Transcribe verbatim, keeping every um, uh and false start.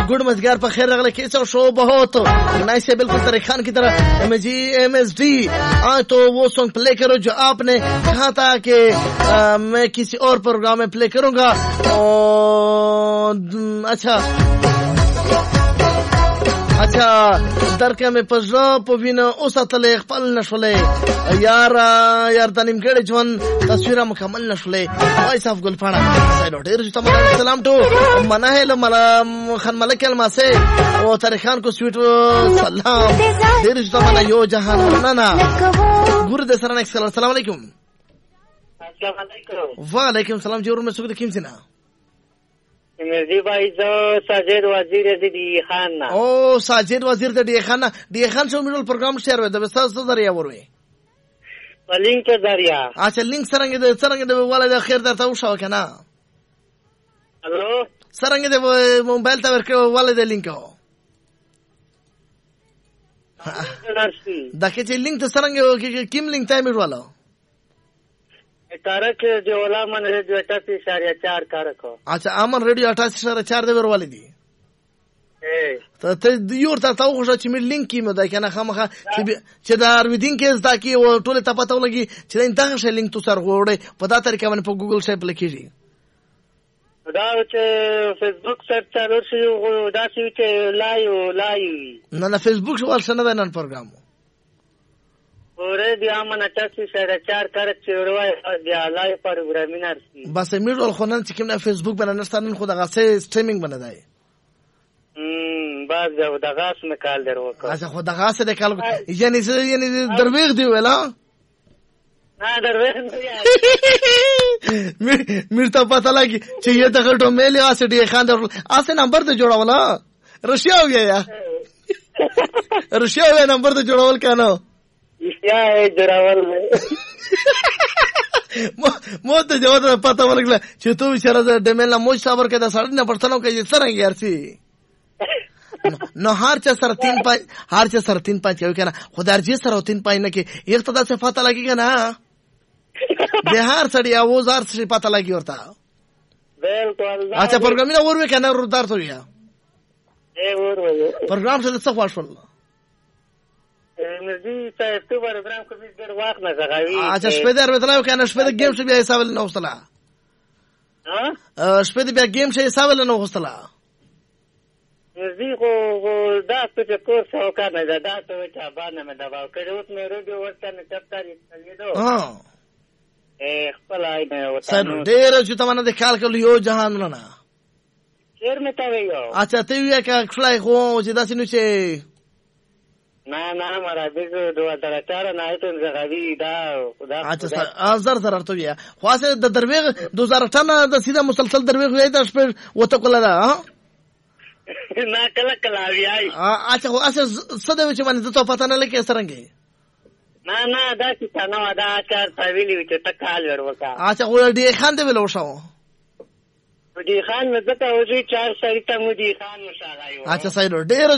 गुड मजगार पर खैर अगले कैसा शो बहुत नाइस है बिल्कुल तरीक खान की तरह M G M S D. आज तो वो सॉन्ग प्ले करो जो आपने कहा था कि मैं किसी और प्रोग्राम में प्ले करूंगा। और अच्छा अच्छा درکه مې پزړه په وینه اوس اتلې خپل نشولې یار یار د نیمګړي ژوند تصویر مکمل نشولې وای صاحب ګل پاڼه سایلو ډېر چې سلام ټو منه له مل خان ملک الماسه او طارق خان کو سویټ سلام ډېر چې تمنا یو جهان نه نه ګور د سره نیکس السلام علیکم السلام علیکم وعلیکم السلام جوړ مې سګد کیم سینا مرزي بھائی زو ساجد وزیر دی خان نا او ساجد وزیر دی خان دی خان شو میډل پروګرام شیر وې د وساس ذریعہ وروي لینک ذریعہ اچھا لینک سرنګ د سرنګ د والله خیر درته وشو کنه الو سرنګ د موبایل ته ورکو والله د لینک دا کې چې لینک ته سرنګ کیم لینک ته میډواله कारक जो ओला मन रेडियो अठासी साढ़े चार कारक हो। अच्छा अमन रेडियो अठासी साढ़े चार देवर वाले दी तो ते यूर ता ताऊ खुशा चिमिर लिंक की में दा क्या ना खाम खा चिदार विदिंग केस दा की वो टोले तपाता लगी चिदार इंतहा शे लिंक तो सर गोड़े पता तरीका मैंने पर गूगल शेप लिखी जी दा उचे फेसबुक सर्च चालू सी दा सी उचे लाइव लाइव ना ना फेसबुक वाल सना दा नन प्रोग्राम ओरे दिया मन अठासी साढ़े चार कारक चोरवा दिया लाइव प्रोग्रामिंग सी बस मिडल खोनन चिकम ना फेसबुक बना नस्तान खुदा का से स्ट्रीमिंग बना दाए हम्म बात जब दगास में काल दर वो अच्छा खुदा का से निकाल यानी से यानी दरवेग दी वेला ना दरवेग नहीं मेरे तो पता लगी चाहिए तो कर तो मेले आसे डी खान दर आसे नंबर तो जोड़ा वाला रशिया हो गया यार रशिया हो गया नंबर तो जोड़ा वाला क्या ना क्या है जोरावल में मो तो जवाब पता वाला कि चितू विचारा डेमेला मोज साबर के साढ़े ना परसनों के जिस तरह यार सी न हार चा सर तीन पाँच हार चा सर तीन पाँच क्या ना खुदार जी सर तीन पाँच ना कि एक तो से पता लगेगा ना बिहार सड़िया वो जार से पता लगी होता अच्छा प्रोग्राम ना और वे क्या ना रुदार तो गया प्रोग्राम से सब वाशल अच्छा شپه ورته کنه شپه د گیم شې حساب نه وستلا ها شپه د بیا گیم شې حساب نه وستلا زی خو دا په کورس او کنه دا دا ته چا باندې مې دباو کړو اوس مې روډیو ورته نه چپتاري لیدو ها ا خپل آینه وته سر ډېر چې تمنه د خیال کول یو جهان نه شیر مې تا ویو اچھا ته وی کا خلای خو چې داسې نو چې ना ना हमारा बिजो दो हजार चार ना है तो जगावी दा खुदा अच्छा زر زر تو بیا خاصه د درویغ دو هزار اٹھارہ د سیده مسلسل درویغ وای د شپه وته کوله دا ना کله کله وی اچھا خو اسه سده چې باندې ته پتا نه لکه سرنګي ना ना دا چې څنګه دا چار پاویلی چې تکال وروکا اچھا خو ډی خان دی ولو شو ډی خان مې دته وځي چار سړی ته مو ډی خان مشاغایو اچھا صحیح ډیر